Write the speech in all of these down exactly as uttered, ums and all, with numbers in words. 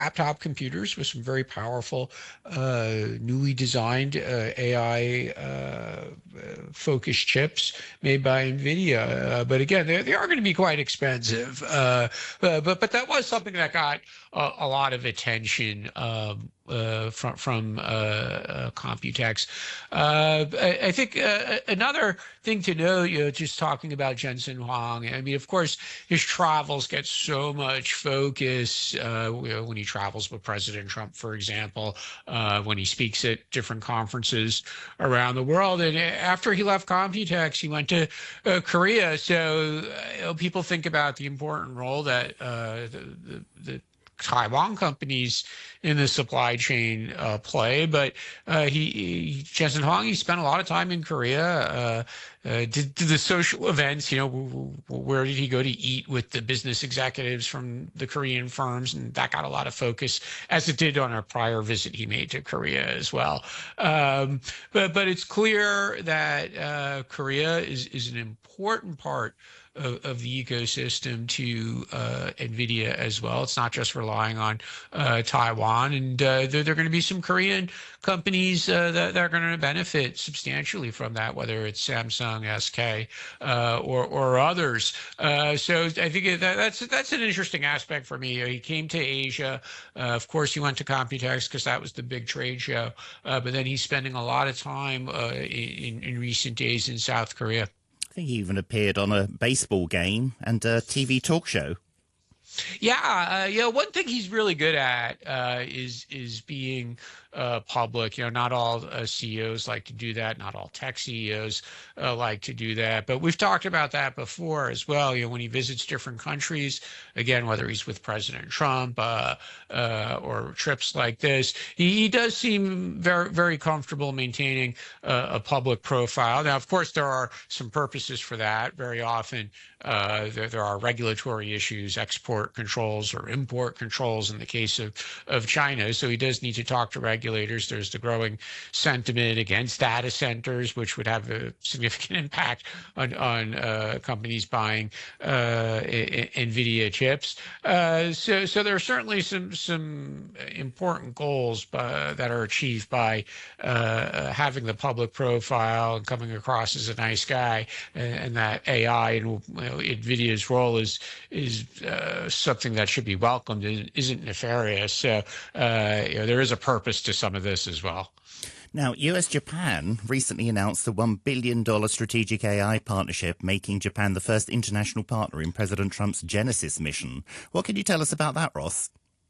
laptop computers with some very powerful, uh, newly designed uh, A I uh, focused chips made by NVIDIA. Uh, but again, they, they are going to be quite expensive. Uh, uh, but but that was something that got a, a lot of attention um, uh, from from uh, uh, Computex. Uh, I, I think uh, another thing to know, you know, just talking about Jensen Huang. I mean, of course, his travels get so much focus uh, you know, when he travels with President Trump, for example, uh, when he speaks at different conferences around the world. And after he left Computex, he went to uh, Korea. So uh, you know, people think about the important role that uh, the, the, the Taiwan companies in the supply chain uh, play, but uh, he, he Jensen Huang, he spent a lot of time in Korea. Uh, uh, did, did the social events, you know, where did he go to eat with the business executives from the Korean firms? And that got a lot of focus, as it did on a prior visit he made to Korea as well. Um, but but it's clear that uh, Korea is is an important part of, of the ecosystem to uh, NVIDIA as well. It's not just relying on uh, Taiwan, and uh, there, there are going to be some Korean companies uh, that, that are going to benefit substantially from that, whether it's Samsung, S K, uh, or or others. Uh, so I think that, that's that's an interesting aspect for me. He came to Asia. Uh, of course, he went to Computex because that was the big trade show. Uh, but then he's spending a lot of time uh, in, in recent days in South Korea. I think he even appeared on a baseball game and a T V talk show. Yeah, uh, you know, one thing he's really good at uh, is is being uh, public. You know, not all uh, C E Os like to do that. Not all tech C E Os uh, like to do that. But we've talked about that before as well. You know, when he visits different countries, again, whether he's with President Trump uh, uh, or trips like this, he, he does seem very very comfortable maintaining uh, a public profile. Now, of course, there are some purposes for that. Very often, uh, there, there are regulatory issues, export controls or import controls in the case of, of China. So he does need to talk to regulators. There's the growing sentiment against data centers, which would have a significant impact on, on uh, companies buying uh, NVIDIA chips. Uh, so, so there are certainly some some important goals uh, that are achieved by uh, having the public profile and coming across as a nice guy, and, and that A I and you know, NVIDIA's role is is uh, something that should be welcomed. It isn't nefarious. So uh, you know, there is a purpose to some of this as well. Now, U S Japan recently announced a one billion dollars strategic A I partnership, making Japan the first international partner in President Trump's Genesis mission. What can you tell us about that, Ross?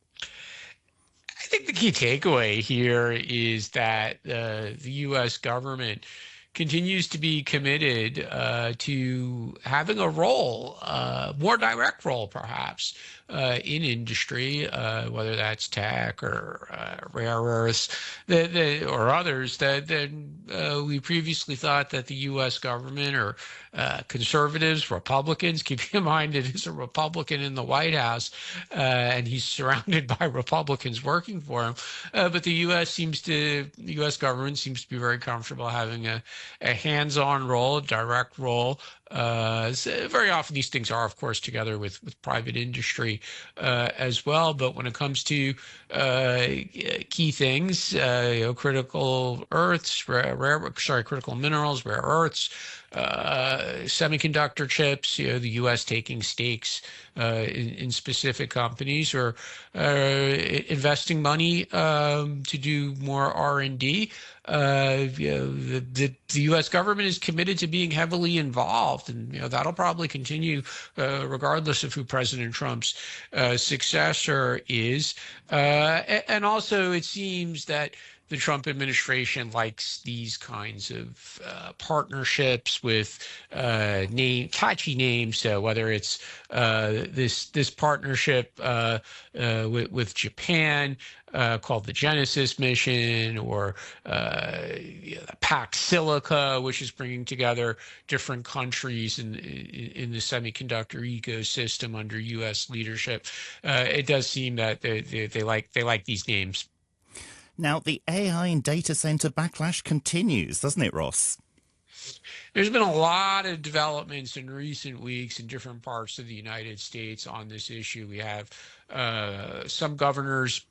I think the key takeaway here is that uh, the U S government continues to be committed uh, to having a role, uh, more direct role perhaps, uh, in industry, uh, whether that's tech or uh, rare earths that, that, or others, that, that uh, we previously thought that the U S government or uh, conservatives, Republicans, keeping in mind it is a Republican in the White House, uh, and he's surrounded by Republicans working for him. Uh, but the U S seems to, the U S government seems to be very comfortable having a, a hands-on role, a direct role. Uh, so very often these things are, of course, together with, with private industry uh, as well. But when it comes to uh, key things, uh, you know, critical earths, rare, rare, sorry, critical minerals, rare earths, uh, semiconductor chips, you know, the U S taking stakes uh, in, in specific companies or uh, investing money um, to do more R and D. Uh, you know, the, the, the U S government is committed to being heavily involved, and you know that'll probably continue uh, regardless of who President Trump's uh, successor is. Uh, and also, it seems that the Trump administration likes these kinds of uh, partnerships with uh, name catchy names. So whether it's uh, this this partnership uh, uh, with, with Japan uh, called the Genesis mission, or uh, you know, the Pax Silica, which is bringing together different countries in in, in the semiconductor ecosystem under U S leadership, uh, it does seem that they, they, they like they like these names. Now, the A I and data center backlash continues, doesn't it, Ross? There's been a lot of developments in recent weeks in different parts of the United States on this issue. We have uh, some governors